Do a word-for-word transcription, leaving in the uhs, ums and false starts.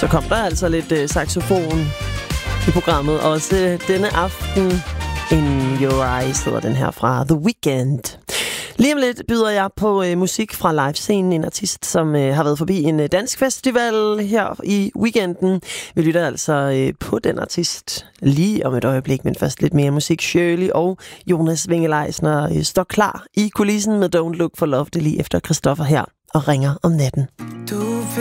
Så kom der altså lidt øh, saxofon i programmet. Også denne aften, In Your Eyes hedder den her fra The Weeknd. Lige om lidt byder jeg på øh, musik fra livescenen. En artist, som øh, har været forbi en øh, dansk festival her i weekenden. Vi lytter altså øh, på den artist lige om et øjeblik, men først lidt mere musik. Shirley og Jonas Winge-Leisner øh, står klar i kulissen med Don't Look for Love. Det lige efter Christoffer her og ringer om natten. Du